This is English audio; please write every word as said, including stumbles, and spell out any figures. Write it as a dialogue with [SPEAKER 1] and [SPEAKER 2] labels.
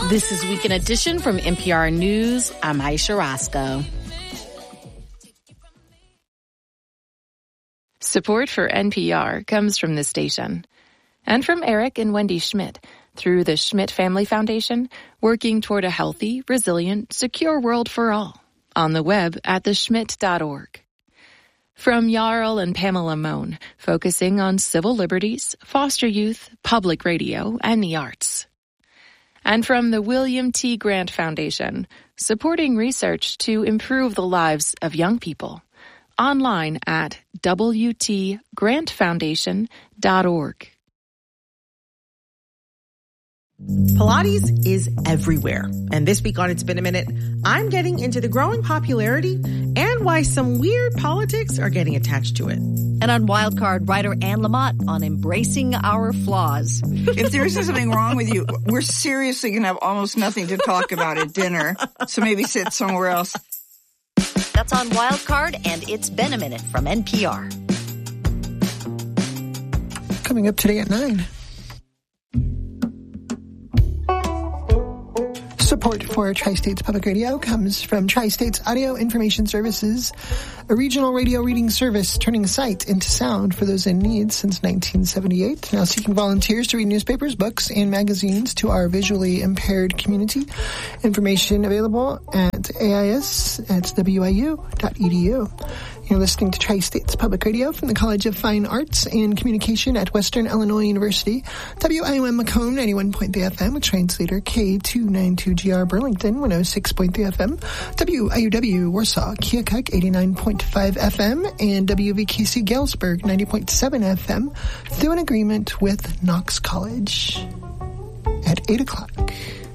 [SPEAKER 1] This is Weekend Edition from N P R News. I'm Aisha Roscoe.
[SPEAKER 2] Support for N P R comes from this station and from Eric and Wendy Schmidt through the Schmidt Family Foundation, working toward a healthy, resilient, secure world for all. On the web at the schmidt dot org. From Jarl and Pamela Mohn, focusing on civil liberties, foster youth, public radio, and the arts. And from the William T. Grant Foundation, supporting research to improve the lives of young people. Online at w t grant foundation dot org.
[SPEAKER 3] Pilates is everywhere. And this week on It's Been a Minute, I'm getting into the growing popularity and why some weird politics are getting attached to it.
[SPEAKER 4] And on Wildcard, writer Anne Lamott on embracing our flaws.
[SPEAKER 5] If there is something wrong with you, we're seriously going to have almost nothing to talk about at dinner. So maybe sit somewhere else.
[SPEAKER 4] That's on Wildcard, and It's Been a Minute from N P R.
[SPEAKER 6] Coming up today at nine. Support for Tri-States Public Radio comes from Tri-States Audio Information Services, a regional radio reading service turning sight into sound for those in need since nineteen seventy-eight. Now seeking volunteers to read newspapers, books, and magazines to our visually impaired community. Information available at A I S at w i u dot e d u. You're listening to Tri-States Public Radio from the College of Fine Arts and Communication at Western Illinois University. W I U M Macomb, ninety-one point three F M, with translator K two ninety-two G R Burlington, one oh six point three F M. W I U W Warsaw, Keokuk, eighty-nine point five F M, and W V K C Galesburg, ninety point seven F M, through an agreement with Knox College at eight o'clock.